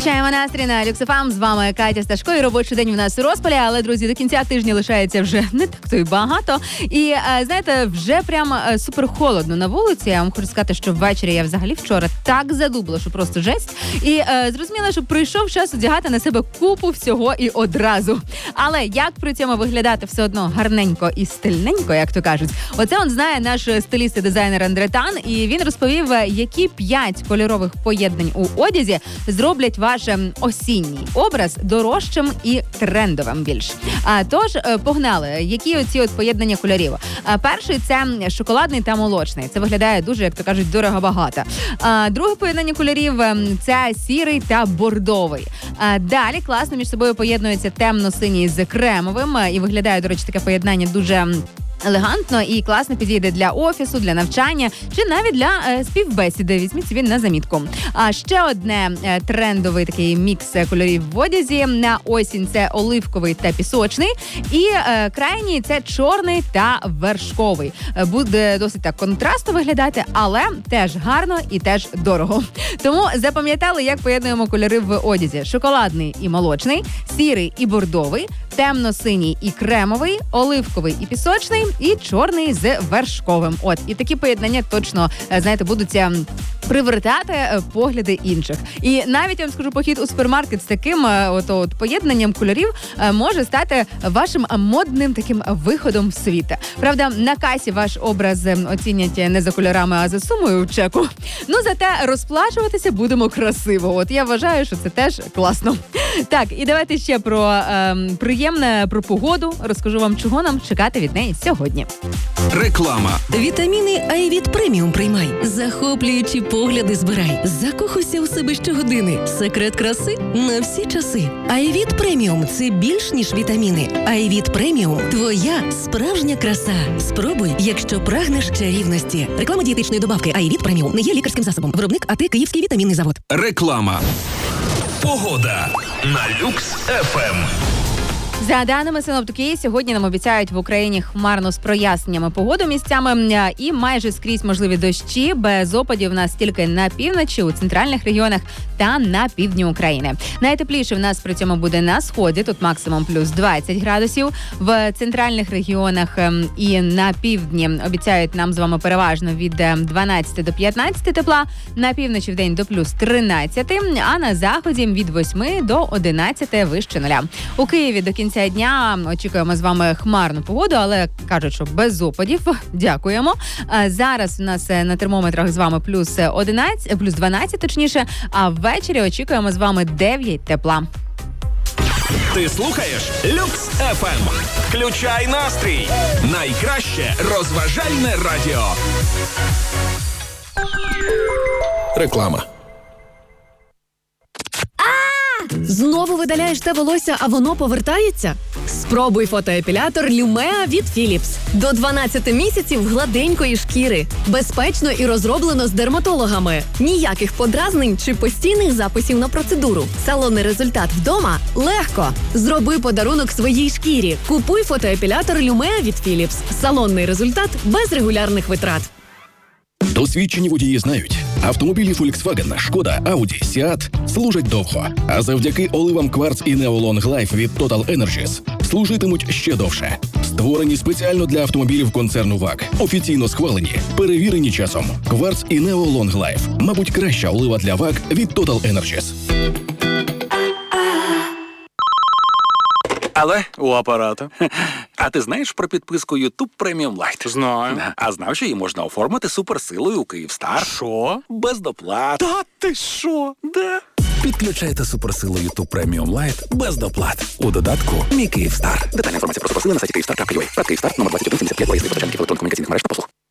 Підвищаємо настрій на Люкс ФМ. З вами Катя Сташко. І робочий день у нас у розпалі. Але, друзі, до кінця тижня лишається вже не так то й багато. І, знаєте, вже прям супер холодно на вулиці. Я вам хочу сказати, що ввечері я взагалі вчора так задубла, що просто жесть. І зрозуміла, що прийшов час одягати на себе купу всього і одразу. Але як при цьому виглядати все одно гарненько і стильненько, як то кажуть, оце он знає наш стиліст і дизайнер Андре Тан. І він розповів, які 5 кольорових поєднань у одязі зроблять ваш осінній образ дорожчим і трендовим більш. Тож, погнали. Які оці от поєднання кольорів? Перший – це шоколадний та молочний. Це виглядає дуже, як то кажуть, дорого-багато. Друге поєднання кольорів – це сірий та бордовий. Далі класно між собою поєднується темно-синій з кремовим. І виглядає, до речі, таке поєднання дуже елегантно і класно підійде для офісу, для навчання чи навіть для співбесіди. Візьміть собі на замітку. А ще одне трендовий такий мікс кольорів в одязі на осінь – це оливковий та пісочний. І крайній – це чорний та вершковий. Буде досить так контрастно виглядати, але теж гарно і теж дорого. Тому запам'ятали, як поєднуємо кольори в одязі. Шоколадний і молочний, сірий і бордовий, темно-синій і кремовий, оливковий і пісочний, і чорний з вершковим. От, і такі поєднання точно, знаєте, будуть привертати погляди інших. І навіть, я вам скажу, похід у супермаркет з таким от поєднанням кольорів може стати вашим модним таким виходом в світ. Правда, на касі ваш образ оцінять не за кольорами, а за сумою в чеку. Ну, зате розплачуватися будемо красиво. От, я вважаю, що це теж класно. Так, і давайте ще про приємне, про погоду. Розкажу вам, чого нам чекати від неї сьогодні. Реклама. Вітаміни Айвіт Преміум приймай. Захоплюючі погляди збирай. Закохуйся у себе щогодини. Секрет краси на всі часи. Айвіт Преміум – це більш ніж вітаміни. Айвіт Преміум – твоя справжня краса. Спробуй, якщо прагнеш чарівності. Реклама дієтичної добавки Айвіт Преміум не є лікарським засобом. Виробник АТ Київський вітамінний завод. Реклама. Погода на Люкс ФМ. За даними синоптики, сьогодні нам обіцяють в Україні хмарно з проясненнями погоду місцями і майже скрізь можливі дощі, без опадів в нас тільки на півночі, у центральних регіонах та на півдні України. Найтепліше в нас при цьому буде на сході, тут максимум плюс 20 градусів. В центральних регіонах і на півдні обіцяють нам з вами переважно від 12 до 15 тепла, на півночі в день до плюс 13, а на заході від 8 до 11 вище нуля. У Києві до кінця дня очікуємо з вами хмарну погоду, але кажуть, що без опадів. Дякуємо. Зараз у нас на термометрах з вами плюс 12, точніше, а ввечері очікуємо з вами 9 тепла. Ти слухаєш Люкс ФМ. Включай настрій. Найкраще розважальне радіо. Реклама. Знову видаляєш те волосся, а воно повертається? Спробуй фотоепілятор Lumea від Philips. До 12 місяців гладенької шкіри. Безпечно і розроблено з дерматологами. Ніяких подразнень чи постійних записів на процедуру. Салонний результат вдома – легко. Зроби подарунок своїй шкірі. Купуй фотоепілятор Lumea від Philips. Салонний результат без регулярних витрат. Досвідчені водії знають, автомобілі Volkswagen, Шкода, Audi, Seat служать довго, а завдяки оливам Quartz і Neo Long Life від Total Energies служитимуть ще довше. Створені спеціально для автомобілів концерну ВАГ, офіційно схвалені, перевірені часом. Quartz і Neo Long Life, мабуть, краща олива для ВАГ від Total Energies. Але у апарату. А ти знаєш про підписку YouTube Premium Lite? Знаю. А знав, що її можна оформити суперсилою у Київстар? Що? Без доплат. Та ти що? Да. Підключайте суперсилу YouTube Premium Lite без доплат. У додатку «Мій Київстар». Детальна інформація про суперсили на сайті Київстар.ua. Київстар, номер 2175, виїзди постачальників електронних комунікаційних мереж та послуг.